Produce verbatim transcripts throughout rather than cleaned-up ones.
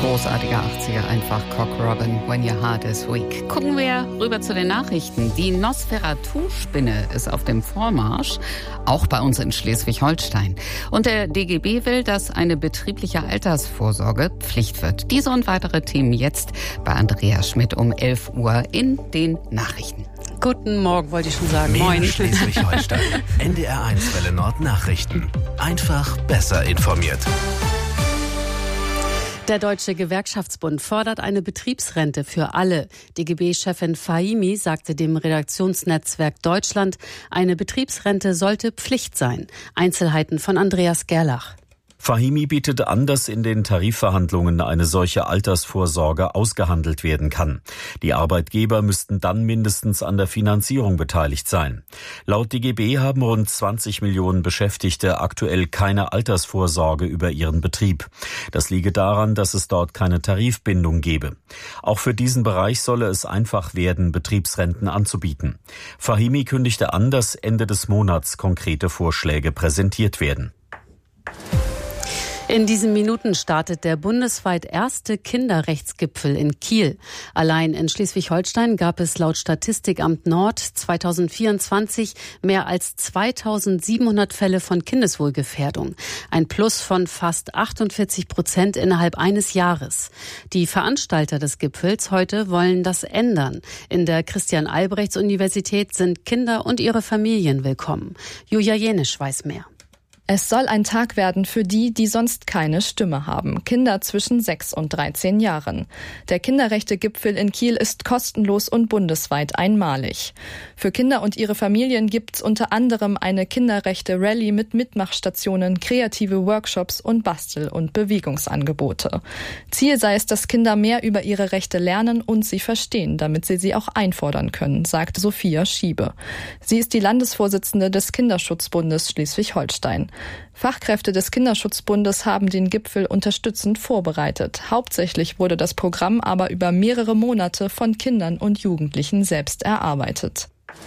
Großartiger achtziger einfach. Cock Robin, When Your Heart is Weak. Gucken wir rüber zu den Nachrichten. Die Nosferatu-Spinne ist auf dem Vormarsch, auch bei uns in Schleswig-Holstein. Und der D G B will, dass eine betriebliche Altersvorsorge Pflicht wird. Diese und weitere Themen jetzt bei Andrea Schmidt um elf Uhr in den Nachrichten. Guten Morgen, wollte ich schon sagen. Mehr Moin. Schleswig-Holstein. N D R eins Welle Nord Nachrichten. Einfach besser informiert. Der Deutsche Gewerkschaftsbund fordert eine Betriebsrente für alle. D G B-Chefin Fahimi sagte dem Redaktionsnetzwerk Deutschland, eine Betriebsrente sollte Pflicht sein. Einzelheiten von Andreas Gerlach. Fahimi bietet an, dass in den Tarifverhandlungen eine solche Altersvorsorge ausgehandelt werden kann. Die Arbeitgeber müssten dann mindestens an der Finanzierung beteiligt sein. Laut D G B haben rund zwanzig Millionen Beschäftigte aktuell keine Altersvorsorge über ihren Betrieb. Das liege daran, dass es dort keine Tarifbindung gebe. Auch für diesen Bereich solle es einfach werden, Betriebsrenten anzubieten. Fahimi kündigte an, dass Ende des Monats konkrete Vorschläge präsentiert werden. In diesen Minuten startet der bundesweit erste Kinderrechtsgipfel in Kiel. Allein in Schleswig-Holstein gab es laut Statistikamt Nord zweitausendvierundzwanzig mehr als zweitausendsiebenhundert Fälle von Kindeswohlgefährdung. Ein Plus von fast achtundvierzig Prozent innerhalb eines Jahres. Die Veranstalter des Gipfels heute wollen das ändern. In der Christian-Albrechts-Universität sind Kinder und ihre Familien willkommen. Julia Jenisch weiß mehr. Es soll ein Tag werden für die, die sonst keine Stimme haben. Kinder zwischen sechs und dreizehn Jahren. Der Kinderrechte-Gipfel in Kiel ist kostenlos und bundesweit einmalig. Für Kinder und ihre Familien gibt's unter anderem eine Kinderrechte-Rallye mit Mitmachstationen, kreative Workshops und Bastel- und Bewegungsangebote. Ziel sei es, dass Kinder mehr über ihre Rechte lernen und sie verstehen, damit sie sie auch einfordern können, sagt Sophia Schiebe. Sie ist die Landesvorsitzende des Kinderschutzbundes Schleswig-Holstein. Fachkräfte des Kinderschutzbundes haben den Gipfel unterstützend vorbereitet. Hauptsächlich wurde das Programm aber über mehrere Monate von Kindern und Jugendlichen selbst erarbeitet.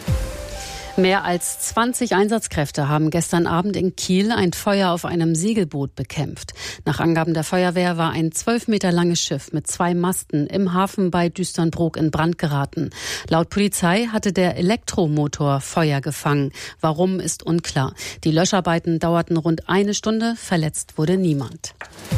Mehr als zwanzig Einsatzkräfte haben gestern Abend in Kiel ein Feuer auf einem Segelboot bekämpft. Nach Angaben der Feuerwehr war ein zwölf Meter langes Schiff mit zwei Masten im Hafen bei Düsternbrook in Brand geraten. Laut Polizei hatte der Elektromotor Feuer gefangen. Warum, ist unklar. Die Löscharbeiten dauerten rund eine Stunde. Verletzt wurde niemand.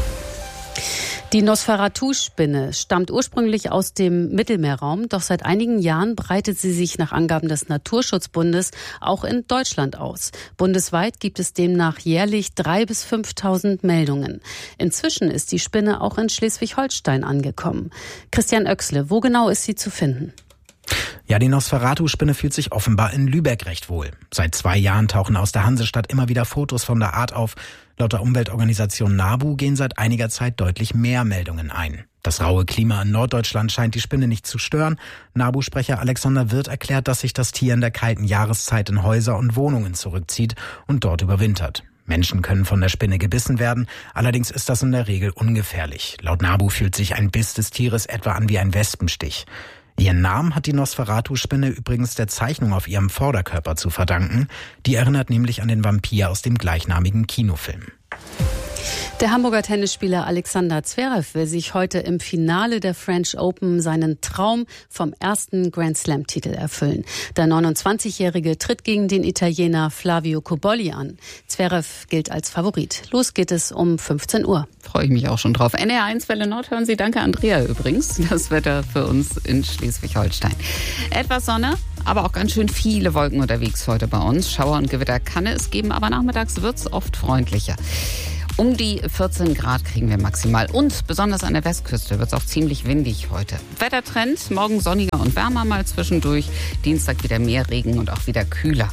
Die Nosferatu-Spinne stammt ursprünglich aus dem Mittelmeerraum, doch seit einigen Jahren breitet sie sich nach Angaben des Naturschutzbundes auch in Deutschland aus. Bundesweit gibt es demnach jährlich dreitausend bis fünftausend Meldungen. Inzwischen ist die Spinne auch in Schleswig-Holstein angekommen. Christian Oechsle, wo genau ist sie zu finden? Ja, die Nosferatu-Spinne fühlt sich offenbar in Lübeck recht wohl. Seit zwei Jahren tauchen aus der Hansestadt immer wieder Fotos von der Art auf. Laut der Umweltorganisation NABU gehen seit einiger Zeit deutlich mehr Meldungen ein. Das raue Klima in Norddeutschland scheint die Spinne nicht zu stören. NABU-Sprecher Alexander Wirth erklärt, dass sich das Tier in der kalten Jahreszeit in Häuser und Wohnungen zurückzieht und dort überwintert. Menschen können von der Spinne gebissen werden, allerdings ist das in der Regel ungefährlich. Laut NABU fühlt sich ein Biss des Tieres etwa an wie ein Wespenstich. Ihren Namen hat die Nosferatu-Spinne übrigens der Zeichnung auf ihrem Vorderkörper zu verdanken. Die erinnert nämlich an den Vampir aus dem gleichnamigen Kinofilm. Der Hamburger Tennisspieler Alexander Zverev will sich heute im Finale der French Open seinen Traum vom ersten Grand-Slam-Titel erfüllen. Der neunundzwanzigjährige tritt gegen den Italiener Flavio Cobolli an. Zverev gilt als Favorit. Los geht es um fünfzehn Uhr. Freue ich mich auch schon drauf. N R eins Welle Nord hören Sie. Danke, Andrea, übrigens. Das Wetter für uns in Schleswig-Holstein. Etwas Sonne, aber auch ganz schön viele Wolken unterwegs heute bei uns. Schauer und Gewitter kann es geben, aber nachmittags wird es oft freundlicher. Um die vierzehn Grad kriegen wir maximal. Und besonders an der Westküste wird es auch ziemlich windig heute. Wettertrend, morgen sonniger und wärmer mal zwischendurch. Dienstag wieder mehr Regen und auch wieder kühler.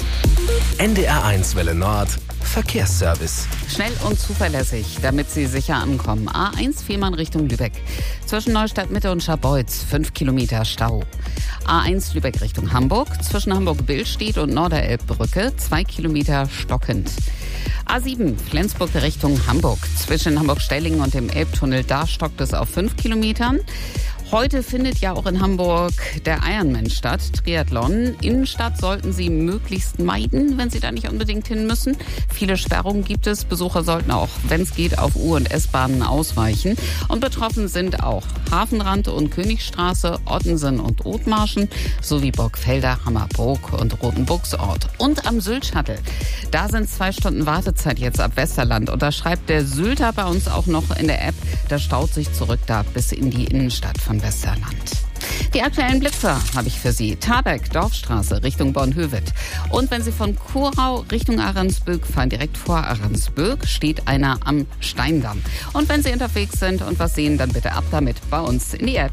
N D R eins Welle Nord Verkehrsservice. Schnell und zuverlässig, damit Sie sicher ankommen. A eins Fehmarn Richtung Lübeck. Zwischen Neustadt Mitte und Scharbeutz fünf Kilometer Stau. A eins Lübeck Richtung Hamburg. Zwischen Hamburg-Billstedt und Norderelbbrücke zwei Kilometer stockend. A sieben Flensburg Richtung Hamburg. Zwischen Hamburg-Stellingen und dem Elbtunnel, da stockt es auf fünf Kilometern. Heute findet ja auch in Hamburg der Ironman statt, Triathlon. Innenstadt sollten Sie möglichst meiden, wenn Sie da nicht unbedingt hin müssen. Viele Sperrungen gibt es. Besucher sollten auch, wenn es geht, auf U- und S-Bahnen ausweichen. Und betroffen sind auch Hafenrand und Königstraße, Ottensen und Othmarschen sowie Burgfelder, Hammerbrook und Rotenbuchsort. Und am Sylt-Shuttle. Da sind zwei Stunden Wartezeit jetzt ab Westerland. Und da schreibt der Sylter bei uns auch noch in der App, das staut sich zurück da bis in die Innenstadt von Westerland. Die aktuellen Blitzer habe ich für Sie. Tarbeck, Dorfstraße, Richtung Bornhöved. Und wenn Sie von Kurau Richtung Ahrensböck fahren, direkt vor Ahrensböck, steht einer am Steindamm. Und wenn Sie unterwegs sind und was sehen, dann bitte ab damit bei uns in die App.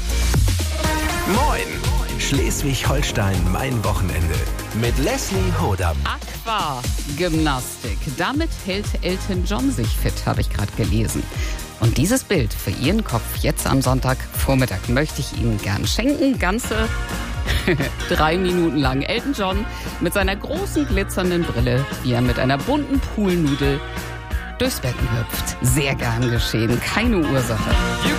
Moin! Schleswig-Holstein, mein Wochenende. Mit Leslie Hodam. Aquagymnastik. Damit hält Elton John sich fit, habe ich gerade gelesen. Und dieses Bild für Ihren Kopf jetzt am Sonntagvormittag möchte ich Ihnen gern schenken. Ganze drei Minuten lang. Elton John mit seiner großen glitzernden Brille, wie er mit einer bunten Poolnudel durchs Becken hüpft. Sehr gern geschehen. Keine Ursache.